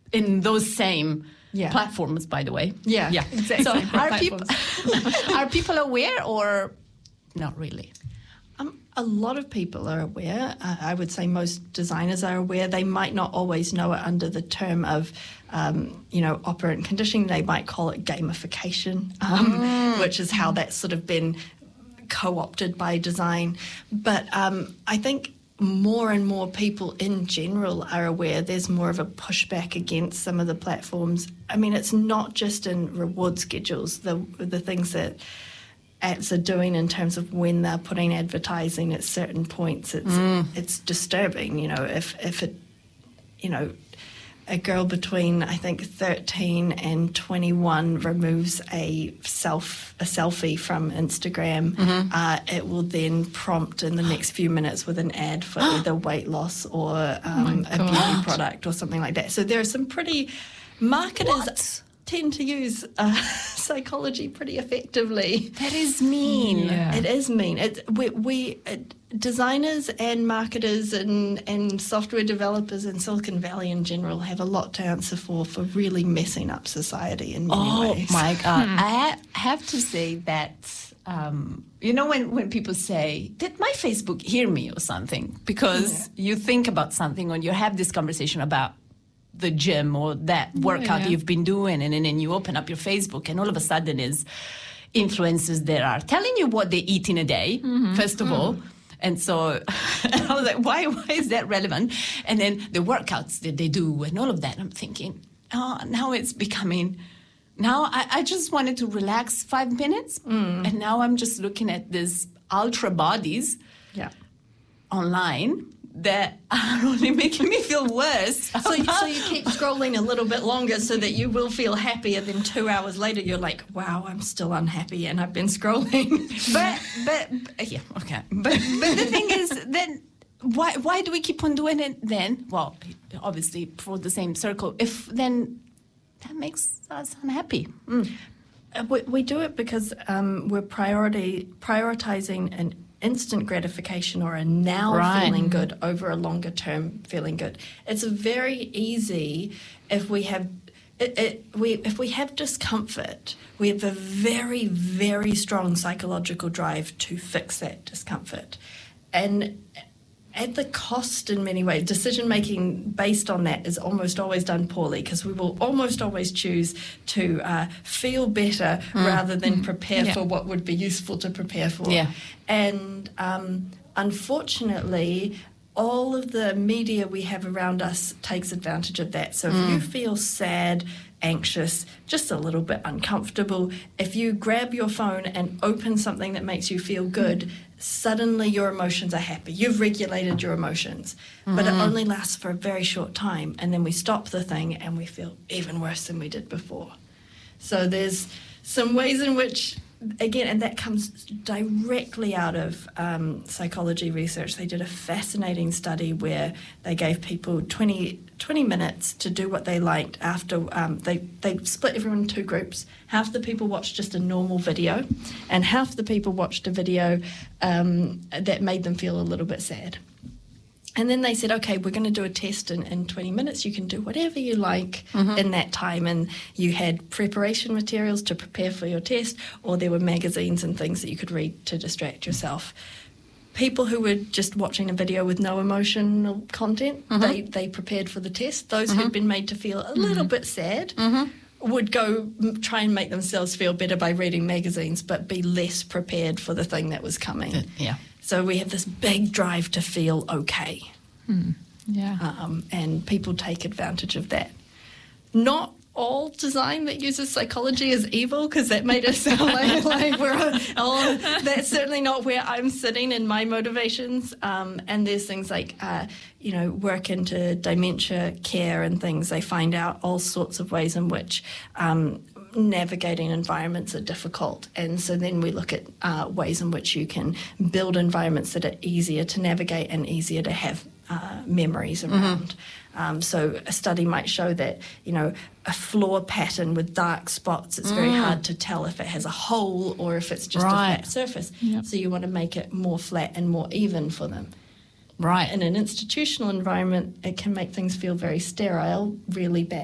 in those same platforms, by the way. Yeah, exactly. So are people aware or not really? A lot of people are aware. I would say most designers are aware. They might not always know it under the term of, operant conditioning. They might call it gamification, which is how that's sort of been co-opted by design. But I think more and more people in general are aware. There's more of a pushback against some of the platforms. I mean, it's not just in reward schedules, the things that apps are doing in terms of when they're putting advertising at certain points. It's disturbing, if it, a girl between, I think, 13 and 21 removes a selfie from Instagram, it will then prompt in the next few minutes with an ad for either weight loss or a beauty product or something like that. So there are some pretty marketers tend to use psychology pretty effectively. That is mean. Yeah. It is mean. We designers and marketers and software developers in Silicon Valley in general have a lot to answer for really messing up society in many ways. Oh my God. I have to say that, when people say, did my Facebook hear me or something? Because you think about something or you have this conversation about the gym or that workout you've been doing, and then you open up your Facebook and all of a sudden is influencers that are telling you what they eat in a day, first of all. And so I was like, why is that relevant? And then the workouts that they do and all of that, I'm thinking, now it's becoming, now I just wanted to relax 5 minutes. And now I'm just looking at these ultra bodies online that are only making me feel worse. So you keep scrolling a little bit longer so that you will feel happy, and then 2 hours later you're like, wow, I'm still unhappy and I've been scrolling. But the thing is, then why do we keep on doing it then? Well, obviously for the same circle. If then that makes us unhappy. We do it because we're prioritizing an instant gratification or a now feeling good over a longer term feeling good. It's very easy if we have if we have discomfort, we have a very, very strong psychological drive to fix that discomfort. And at the cost in many ways, decision-making based on that is almost always done poorly, because we will almost always choose to feel better rather than prepare for what would be useful to prepare for. Yeah. And unfortunately, all of the media we have around us takes advantage of that. So if you feel sad, anxious, just a little bit uncomfortable, if you grab your phone and open something that makes you feel good, suddenly your emotions are happy. You've regulated your emotions. But it only lasts for a very short time, and then we stop the thing and we feel even worse than we did before. So there's some ways in which, again, and that comes directly out of psychology research. They did a fascinating study where they gave people 20 minutes to do what they liked after they split everyone in two groups. Half the people watched just a normal video, and half the people watched a video that made them feel a little bit sad. And then they said, okay, we're going to do a test in 20 minutes. You can do whatever you like in that time. And you had preparation materials to prepare for your test, or there were magazines and things that you could read to distract yourself. People who were just watching a video with no emotional content, they prepared for the test. Those who'd been made to feel a little bit sad would go try and make themselves feel better by reading magazines, but be less prepared for the thing that was coming. So we have this big drive to feel okay. And people take advantage of that. Not all design that uses psychology is evil, because that made us sound like we're, that's certainly not where I'm sitting in my motivations. And there's things like, work into dementia care and things. They find out all sorts of ways in which navigating environments are difficult, and so then we look at ways in which you can build environments that are easier to navigate and easier to have memories around. So a study might show that, a floor pattern with dark spots, it's very hard to tell if it has a hole or if it's just a flat surface. So you want to make it more flat and more even for them. In an institutional environment, it can make things feel very sterile, really bad.